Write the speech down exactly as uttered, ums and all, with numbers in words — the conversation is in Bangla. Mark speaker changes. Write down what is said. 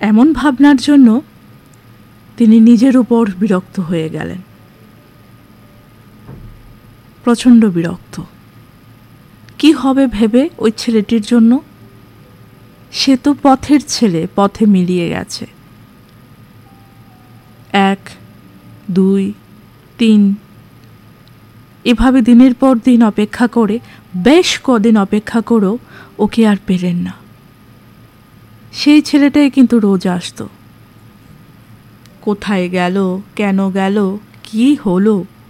Speaker 1: এমন ভাবনার জন্য তিনি নিজের উপর বিরক্ত হয়ে গেলেন, প্রচণ্ড বিরক্ত। কি হবে ভেবে ওই ছেলেটির জন্য? সে তো পথের ছেলে, পথে মিলিয়ে গেছে। এক, দুই, তিন, এভাবে দিনের পর দিন অপেক্ষা করে, বেশ কদিন অপেক্ষা করেও ওকে আর পেলেন না। সেই ছেলেটাই কিন্তু রোজ আসতো। কোথায় গেল, কেন গেল, কি হলো